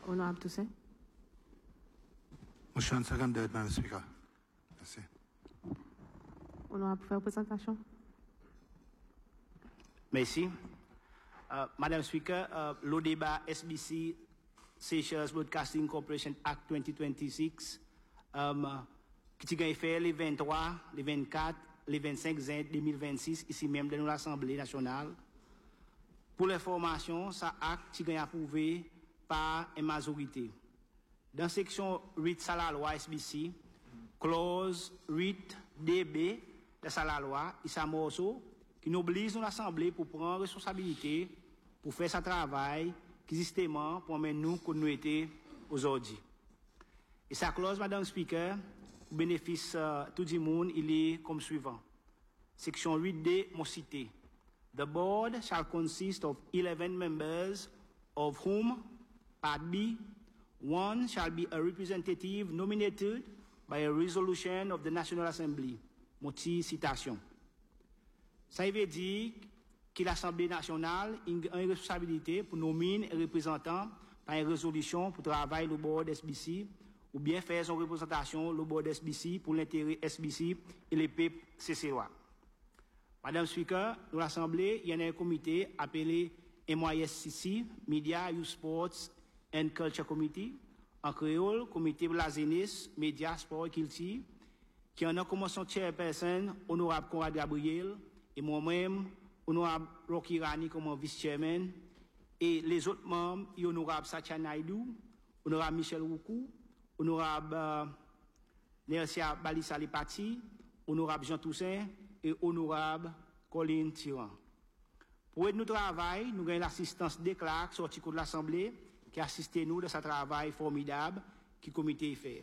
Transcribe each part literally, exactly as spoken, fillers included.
Honorable Toussaint. Motion seconded, Madam Speaker. Merci. Honorable, pour faire présentation. Merci. Uh, Madam Speaker, uh, le débat S B C Seychelles Broadcasting Corporation Act twenty twenty-six, um, qui a fait les vingt-trois, les vingt-quatre, les vingt-cinq juin deux mille vingt-six, ici même dans l'Assemblée nationale. Pour l'information, ça acte qui a approuvé par une majorité. Dans la section huit de la loi S B C, clause huit D B de la loi, il s'est morceau qui nous oblige l'Assemblée pour prendre responsabilité pour faire ce travail qui justement pour mener nous que nous étions aujourd'hui. Et sa clause, Madame Speaker, au bénéfice de uh, tout le monde, il est comme suivant. Section huit D, mon cité. The board shall consist of eleven members, of whom, part B, one shall be a representative nominated by a resolution of the National Assembly. Moti citation. Ça veut dire que l'Assemblée nationale a une responsabilité pour nommer un représentant par une résolution pour travailler le board S B C ou bien faire son représentation le board S B C pour l'intérêt S B C et les P C C O A. Madame Speaker, dans l'Assemblée, il y a un comité appelé M Y S C C, Media, Youth Sports and Culture Committee, en créole, Comité pour la jeunesse, Média, Sport et Culture, qui en a comme son chairperson, Honorable Conrad Gabriel, et moi-même, Honorable Rocky Rani comme vice-chairman, et les autres membres, Honorable Satya Naidu, Honorable Michel Roukou, Honorable euh, Nersia Balissa Lepati, Honorable Jean Toussaint et Honorable Colin Tiran. Pour aider nous travail, nous avons l'assistance des clercs sortis de l'Assemblée qui assistent nous dans ce travail formidable que le comité fait.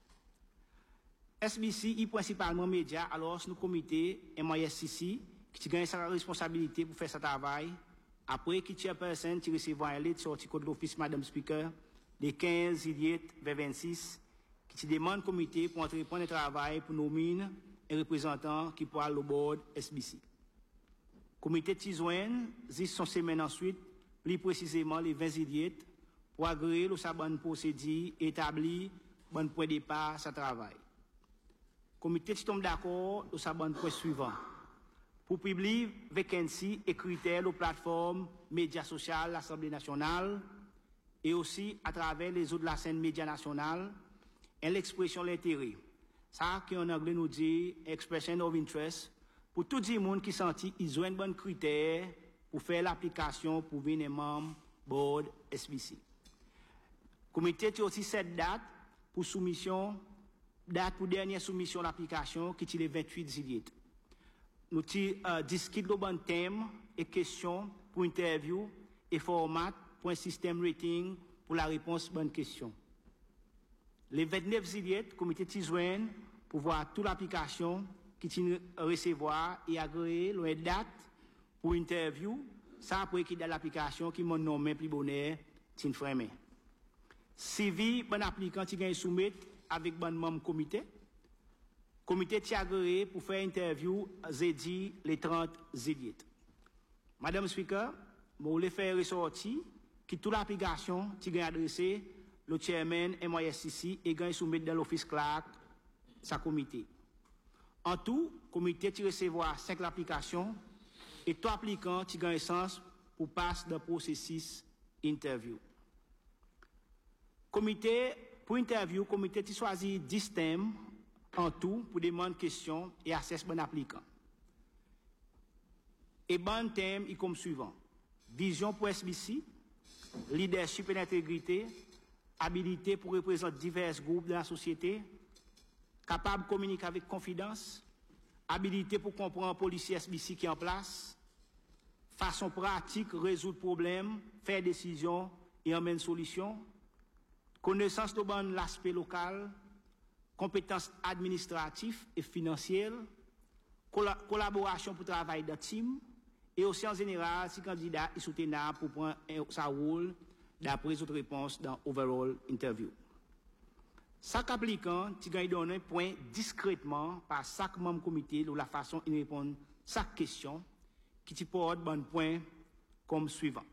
S B C est principalement média, alors nous comité M Y S C C qui gagne sa responsabilité pour faire ce travail. Après que chairperson qui recevoir un lettre sorti de l'office Madame Speaker le quinze juillet vers vingt-six qui demande au comité pour entreprendre le travail pour nommer un représentant qui pourra le board S B C. Le comité de joint juste son semaine ensuite, plus précisément le vingt juillet, pour agréer le sabon procédure établi bon point de départ ce travail. Le comité tombe d'accord au sabon point suivant. Pour publier vacancy et critères aux plateformes médias sociaux de l'Assemblée nationale et aussi à travers les autres de la scène média nationale et l'expression de l'intérêt. Ça qui en anglais nous dit expression of interest pour tout le monde qui sentit ils ont un bon critère pour faire l'application pour venir membre board S B C. Le comité a aussi cette date pour soumission, date pour dernière soumission de l'application qui est le vingt-huit juillet. Nous avons discuté le bon thème et questions pour interview et format pour un système rating pour la réponse bonne question. Le vingt-neuf juillet, le comité de joint pour voir toute l'application qui tient recevoir et agréer une date pour interview, ça après qu'il y a l'application qui m'a nommé plus bonheur, tient fermé. Si vous, bon applicant, qui gagne soumettre avec bon membre comité, comité tient agréé pour faire interview jeudi le trente juillet. Madame Speaker, je voulais faire ressortir que toute l'application qui gagne adressé le chairman M Y S C C et gagne soumettre dans l'office clerk sa comité. En tout, le comité qui recevoir cinq applications et trois applicants qui gagnent sens pour passer dans le processus interview. Comité, pour interview, le comité qui choisit dix thèmes en tout pour demander questions et assess bon applicant. Et bon thème est comme suivant. Vision pour S B C, leadership et intégrité, habilité pour représenter divers groupes de la société, capable de communiquer avec confidence, habilité pour comprendre le policier S B C qui est en place, façon pratique, résoudre problèmes, faire décisions et emmener solutions, connaissance de bon l'aspect local, compétences administratives et financières, collaboration pour travailler dans team, et aussi en général, si le candidat est soutenable pour prendre sa rôle d'après les autres réponses dans overall interview. Chaque applicant, tu gagnes donner un point discrètement par chaque membre comité de la façon il répond chaque question qui te porte bon point comme suivant.